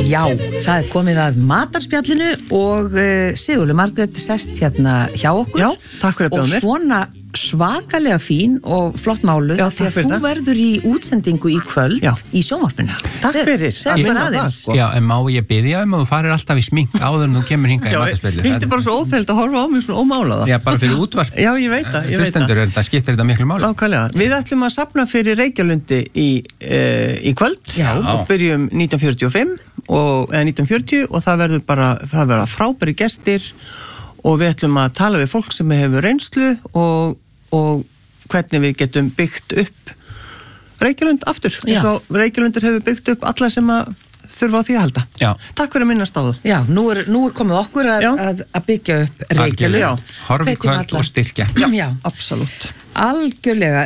Já, það komið að matarspjallinu og Sigurlaug Margrét sest hérna hjá okkur. Já, takk fyrir að bjóða mér. Og svona svakalega fín og flott máluð því að þú verður í útsendingu í kvöld í sjónvarpinu. Takk fyrir. Segð bara aðeins. Já, en má ég biðja og þú farir alltaf í smink áður en þú kemur hingað í matarspjallið. Já, þetta er bara svo óþægilegt að horfa á mig svona ómálaða. Já, bara fyrir útvarp. Já, ég veit það. Hlustendur, skiptir þetta miklu máli. Nákvæmlega. Við ætlum að safna fyrir Reykjalundi í kvöld og byrjum 1945 eða 1940 og það verða frábæri gestir og við ætlum að tala við fólk sem hefur reynslu og hvernig við getum byggt upp Reykjalund aftur eins og Reykjalundur hefur byggt upp alla sem að þurfa á því að halda. Já. Takk fyrir að minnast á það. Já, nú er komið okkur að byggja upp Reykjalund. Horfi kvöld og styrkja. Já, absolutt. Algjörlega.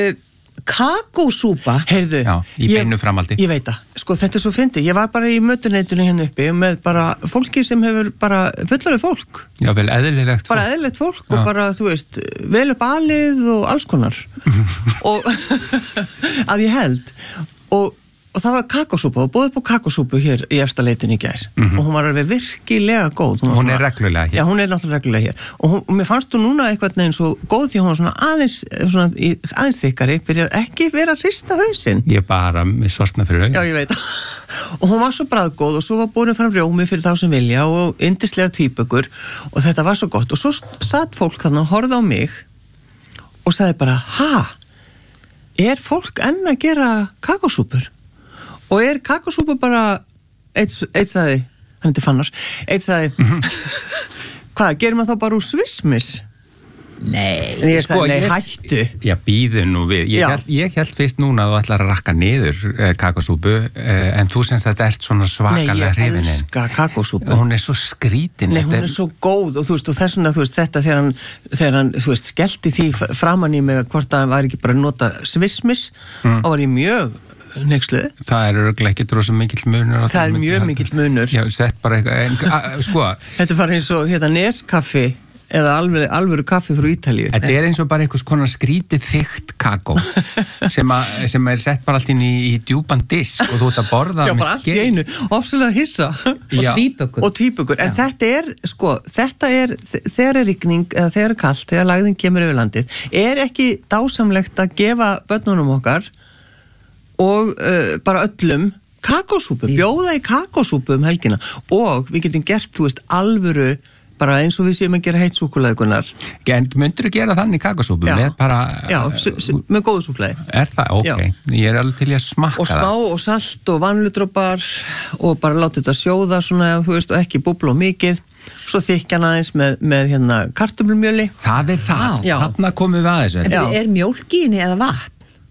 Kakósúpa. Heyrðu, í beinu framaldi. Ég veit það. Sko, þetta er svo fyndið. Ég var bara í mötuneytinu hérna uppi með bara fólki sem hefur bara fullarið fólk. Já, vel eðlilegt fólk. Bara eðlilegt fólk og bara, þú veist, vel upp alið og alls konar. Og að ég held. Og það var kakósúpa og bóðið på kakósúpu hér í Efstaleitinu í gær og hún var alveg virkilega góð. Hún er reglulega hér. Já, hún er náttúrulega reglulega hér og mér fannst þú núna eitthvað neginn svo góð því hún var svona aðeins þykkari, byrjar ekki vera að hrista hausinn. Ég bara með sortna fyrir augun. Já, ég veit. Og hún var svo bragðgóð og svo var búin fram rjómi fyrir þá sem vilja og yndislegar tvíbökur og þetta var svo gott og svo satt fólk þarna og horfði á mig og sagði bara, er fólk enn að gera kakósúpur? Og kakósúpa bara, eitt sagði, hann heitir Fannar, eitt sagði, hvað, gerir maður þá bara úr svissmis? Nei. En ég sagði, nei, hættu. Já, býðu nú við. Ég held fyrst núna að þú ætlar að rakka niður kakósúpu, en þú semst að þetta ert svona svakalega hrifin. Nei, ég elska kakósúpu. Og hún er svo skrítin. Nei, hún er svo góð og þú veist, og þess vegna, þú veist, þetta þegar hann, þú veist, skellti því framan í mig hvort að hann var ekki bara að nota svissmis, og var ég mjög nexluð. Það er örugglega ekki rosa mikill munur. Það er mjög mikill munur. Já, sett bara eitthvað, sko. Þetta er bara eins og Neskaffi eða alvöru kaffi frá Ítalíu. Þetta er eins og bara einhvers konar skrítið þykkt kakó sem er sett bara allt inn í djúpan disk og þú ert að borða með skeið. Já, bara allt í einu, ofsalega hissa. Og tvíbökur. En þetta er, sko, þegar er rigning, eða þegar er kalt, þegar lagðin kemur yfir landið, er ekki dásamlegt að gefa börnunum okkar og bara öllum kakósúpu, bjóða í kakósúpu helgina og við getum gert, þú veist, alvöru bara eins og við séum að gera heitt súkkulaðikunar. Myndur þú gera þannig kakósúpu? Já, með góðu súkkulaði. Er það? Ok, ég er alveg til að smakka það. Og smá og salt og vaniludropar og bara láta þetta sjóða svona, þú veist, og ekki búbla og mikið. Svo þykkjan aðeins með hérna kartöflumjöli. Það er það. Þarna komum við aðeins. En er mjólk í henni eða vatn?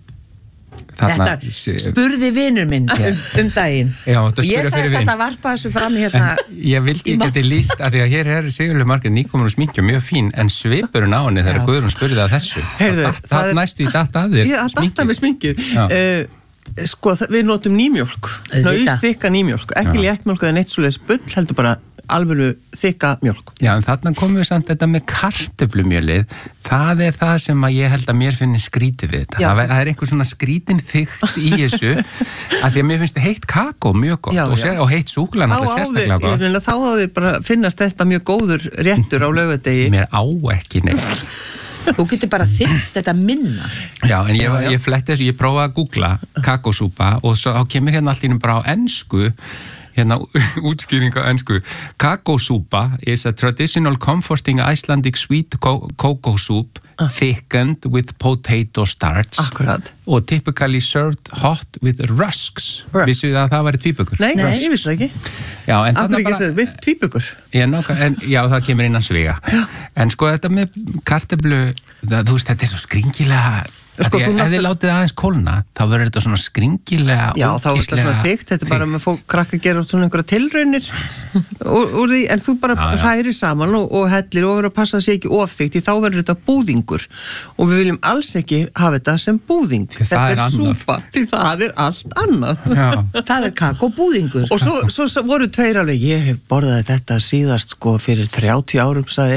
Þetta spurði vinur minn daginn. Ég sagði þetta varpa þessu fram hérna. Ég vildi ekki þetta líst að því að hér er Sigurlaug Margrét nýkomin og sminkja mjög fín en svipurinn á henni þegar Guðrún spurði að þessu. Það næstu í datta af þér. Ég datta með sminkið. Sko, við notum nýmjólk. Þykka nýmjólk. Ekki léttmjólk eða neitt svoleiðis bull, heldur bara alvöru þykka mjólk. Já, en þarna komum við samt þetta með kartöflumjölið. Það er það sem að ég held að mér finnir skrítið við þetta. Það er einhver svona skrítin þykkt í þessu að því að mér finnst heitt kakó mjög gott og heitt súkkulaði náttúrulega sérstaklega gott. Þá á þér bara finnast þetta mjög góður réttur á laugardegi. Mér á ekki neitt. Þú getur bara þykkt þetta minna. Já, en ég fletti þessu, ég prófaði að googla kakósúpa og svo kemur hérna allt í bara á ensku hérna útskýring á ensku. Kakósúpa is a traditional comforting Icelandic sweet cocoa soup thickened with potato starch. Akkurat. Og typically served hot with rusks. Vissu þið að það væri tvíbökur? Nei, ég vissi það ekki. Já, en það bara við tvíbökur. Já, það kemur innan sviga. En sko þetta með kartöflu, þú veist, þetta er svo skringilega. Sko, ef þið látið aðeins kólna þá verður þetta svona skringilega já, þá er þetta svona þykkt, þetta er bara með fólk krakka að gera svona einhverja tilraunir úr því, en þú bara hrærir saman og hellir og verður að passa sig ekki of þykkt því þá verður þetta búðingur og við viljum alls ekki hafa þetta sem búðing þetta er súpa, því það er allt annað það er kakóbúðingur og svo voru tveir alveg, ég hef borðað þetta síðast sko fyrir 30 árum sagði einn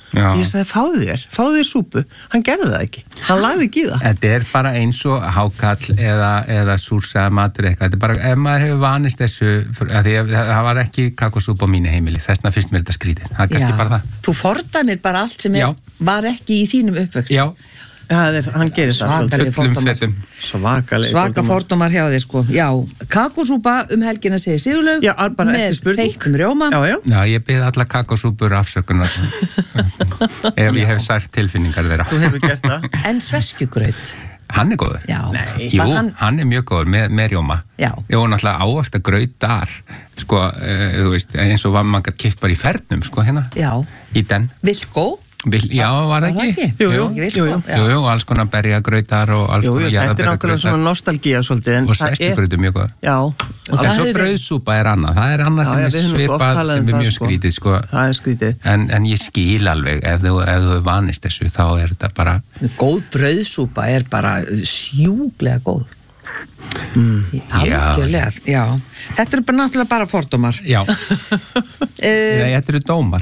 Ég sagði, fáðu þér súpu. Hann gerði það ekki. Hann lagði ekki í það. Þetta bara eins og hákall eða súrsaða matur eitthvað. Þetta bara, ef maður hefur vanist þessu, það var ekki kakósúpa á mínu heimili, þessna finnst mér þetta skrítið. Það kannski bara það. Þú fordæmir bara allt sem var ekki í þínum uppvöxt. Já, hann gerir það svaka fordómar hjá þér sko. Já, kakósúpa helgina segir Sigurlaug með þeiktum rjóma. Já, ég bið alla kakósúpur afsökunar ef ég hef sært tilfinningar þeirra. Þú hefur gert það. En sveskjugraut? Hann góður. Jú, hann mjög góður með rjóma. Já. Og náttúrulega ávaxtagrautar sko, þú veist, eins og var maður gætt keypt bara í fernum sko hérna. Já. Í den. Vilkó? Já, var það ekki? Jú, alls konar berjagrautar og alls konar jarðarberjagrautar. Þetta náttúrulega svona nostalgía svolítið. Og sveskjugrautur mjög góð. Já. Og svo brauðsúpa annað. Það annað sem svipað, sem mjög skrítið, sko. Það skrítið. En ég skil alveg, ef þú vanist þessu, þá þetta bara... Góð brauðsúpa bara sjúglega góð. Algjörlega, já. Þetta bara náttúrulega bara fordómar. Já. Þetta eru dómar.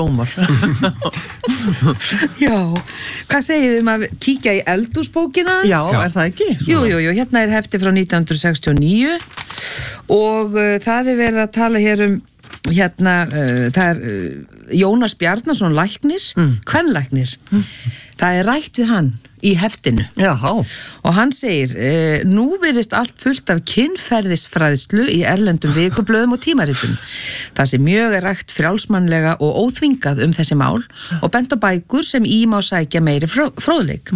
Já. Hvað segir þið að kíkja í eldhúsbókina? Já, það ekki? Jú, hérna hefti frá 1969 og það verið að tala hér það Jónas Bjarnason læknir, kvenlæknir. Það rætt við hann í heftinu. Jáhá. Og hann segir, nú virðist allt fullt af kynferðisfræðslu í erlendum vikublöðum og tímaritum. Það sem mjög rætt frjálsmannlega og óþvingað þessi mál og bent á bækur sem má sækja meiri fróðleik.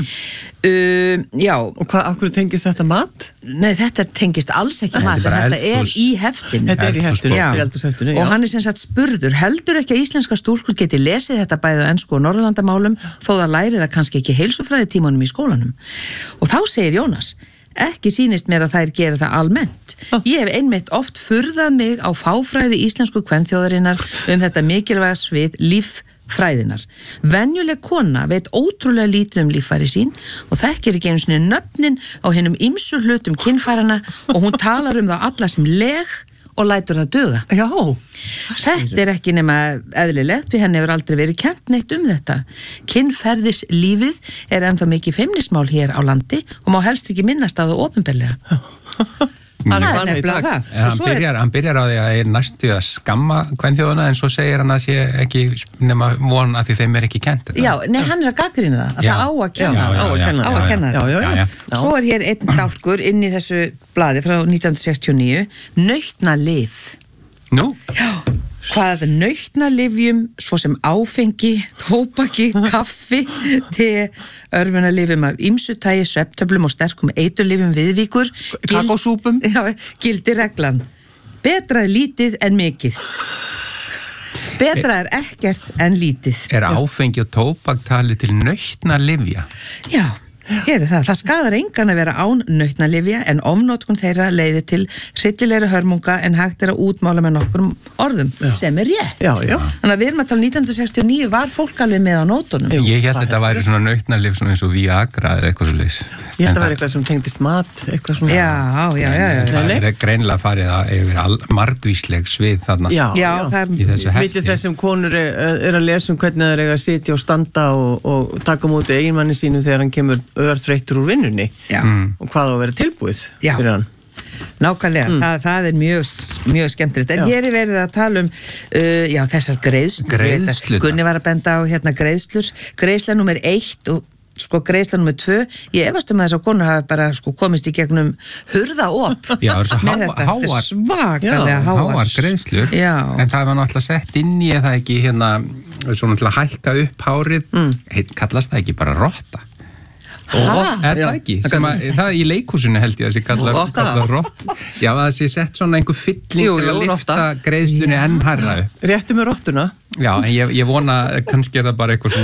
Já. Og af hverju tengist þetta mat? Nei, þetta tengist alls ekki mat. Þetta í heftinu. Þetta í heftinu. Og hann sem sagt spurður, heldur ekki að íslenska stúlkur geti lesið þetta bæði á ensku og norðurlandamálum þó það læri það kannski ekki heilsufræðitímanum í skólanum. Og þá segir Jónas, ekki sýnist mér að þær gera það almennt. Ég hef einmitt oft furðað mig á fáfræði íslensku kvenþjóðarinnar þetta mikilvæga svið líffræðinar. Venjuleg kona veit ótrúlega lítið líffæri sín og þekkir ekki einu sinni nöfnin á hinum ýmsu hlutum kynfærana og hún talar það alla sem leg og lætur það duga. Já. Þetta ekki nema eðlilegt, því henni hefur aldrei verið kennt neitt þetta. Kynferðislífið ennþá mikið feimnismál hér á landi og má helst ekki minnast á það opinberlega. Það nefnilega það. Hann byrjar á því að næstu að skamma kvenþjóðuna en svo segir hann að sé ekki nema von að því þeim ekki kennt þetta. Já, nei, hann að gagnrýna það, að það á að kenna. Svo hér einn dálkur inn í þessu blaði frá 1969, nautnalyf. Nú? Já. Hvað nautnalyfjum, svo sem áfengi, tóbaki, kaffi, te, örfunalyfjum af ýmsu tagi, svefntöflum og sterkum eiturlyfjum viðvíkur. Kakósúpum. Já, gildi reglan. Betra lítið en mikið. Betra ekkert en lítið. Áfengi og tóbak talið til nautnalyfja? Já. Hér það skadar engan að vera án nautnalyfja en ofnotkun þeirra leiðir til hryllilegri hörmunga en hægt að útmála með nokkrum orðum sem rétt. Já. Þannig að við erum að tala 1969 var fólk alveg með á nótunum. Ég held að þetta væri svona nautnalyf svona eins og Viagra eða eitthvað svoleiðis. Ég held að það var eitthvað sem tengdist mat, eitthvað svona. Já. Það greinilega farið yfir margvísleg svið þarna. Já, í þessu hefti. Vitið þessum konur að lesa hvernig það eiga að sitja og standa og taka móti eiginmanni sínu þegar hann kemur örþreyttur úr vinnunni og hvað á að vera tilbúið fyrir hann. Nákvæmlega, það mjög skemmtilegt. En hér verið að tala þessar greiðslur. Gunni var að benda á greiðslur. Greiðsla nummer 1 og greiðsla nummer 2. Ég efast að þessar konur hafa bara komist í gegnum hurðaop. Já, svakalega háar greiðslur. Já. En það var náttúrulega sett inn í það ekki svo náttúrulega hækka upp hárið. Kallast það ekki bara rotta? Það ekki? Það í leikhúsinu held ég að sé kallað rott. Já, það sé sett svona einhver fylling til að lyfta greiðslunni enn hærra upp. Réttu með rottuna. Já, en ég vona kannski það bara eitthvað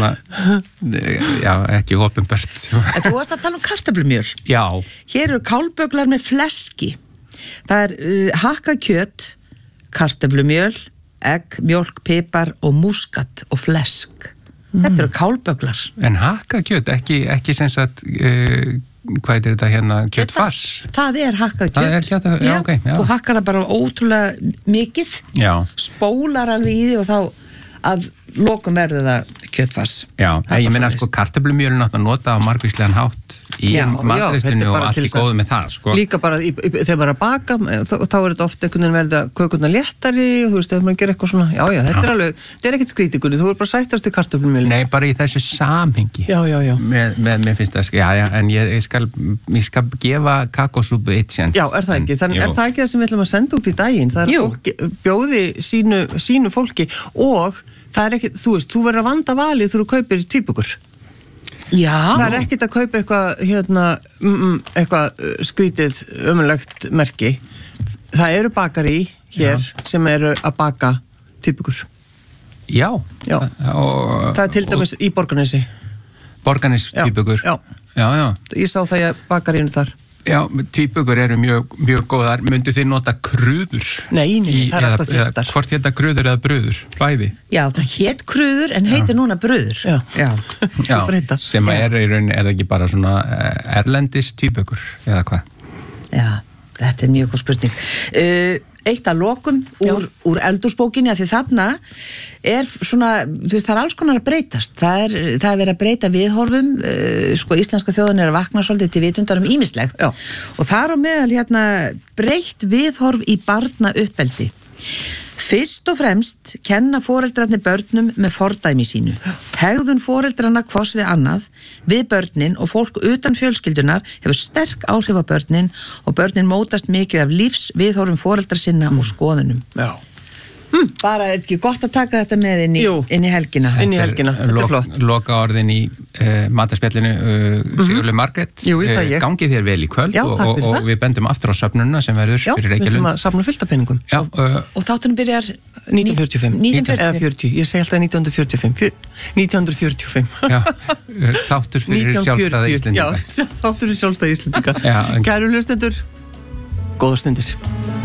svona ekki opinbert. Þú varst að tala kartöflumjöl. Já. Hér eru kálböglar með fleski. Það hakkað kjöt, kartöflumjöl, egg, mjólk, pipar og múskat og flesk. Þetta eru kálböglar. En hakkað kjöt, ekki sem sagt, hvað er þetta kjötfars? Það hakkað kjöt. Já, ok. Þú hakkar það bara ótrúlega mikið. Já. Spólar alveg í því og þá að lokum verður það kjötfass. Já, ég meina sko kartöflumjöl er náttúrulega nota á margvíslegan hátt í matreiðslunni og allt í góðu með það, sko. Líka bara þegar maður að baka, þá er þetta oft einhvern veginn verða kökurnar léttari og þú veist, þegar maður gerir eitthvað svona, já, þetta er alveg, þetta er ekkert skrítikunni, þú er bara sættast í kartöflumjöl. Nei, bara í þessu samhengi. Já. Mér finnst það, en ég skal gefa kakósúpu eitt séns. Já, er það ekki? Þannig er það ekki það sem við ætlum að senda út í daginn? Það er að bjóði sínu fólki og það er ekki, þú veist, þú verður að vanda valið þegar þú kaupir tvíbökur. Já. Það er ekkert að kaupa eitthvað, eitthvað skrítið ömurlegt merki. Það eru bakari hér sem eru að baka tvíbökur. Já. Það er til dæmis í Borgarnesi. Borgarnes tvíbökur. Já. Ég sá það ég bakarínu þar. Já, tvíbökur eru mjög góðar. Myndu þið nota kruður? Nei, það er alltaf þéttar. Hvort heita kruður eða bröður? Bæði? Já, það hét kruður en heitir núna bröður. Já. Sem er í rauninni, er það ekki bara svona erlendis tvíbökur eða hvað? Já, þetta er mjög góð spurning. Eitt að lokum úr eldúrsbókinni að því þarna er svona, þú veist, það er alls konar að breytast. Það er verið að breyta viðhorfum, sko íslenska þjóðin er að vakna svolítið til vitundar ýmislegt. Og þar á meðal breytt viðhorf í barna uppeldi. Fyrst og fremst kenna foreldrarnir börnum með fordæmi sínu. Hegðun foreldrarna hvors við annað, við börnin og fólk utan fjölskyldunar hefur sterk áhrif á börnin og börnin mótast mikið af lífsviðhorfum foreldra sinna og skoðunum. Já. Bara er ekki gott að taka þetta með inn í helgina. Inn í helgina, þetta er flott. Loka orðin í matarspjallinu Sigurlaug Margrét. Jú, það ég. Gangið þér vel í kvöld og við bendum aftur á söfnununa sem verður fyrir Reykjalund. Já, við ætlum að safna fullt af peningum. Já. Og þáttunum byrjar 1945. Eða 40, ég segi alltaf 1945. 1945. Já, þáttur fyrir sjálfstæða Íslendinga. Já, þáttur fyrir sjálfstæða Íslendinga. Kæru hlustendur, góða stundir.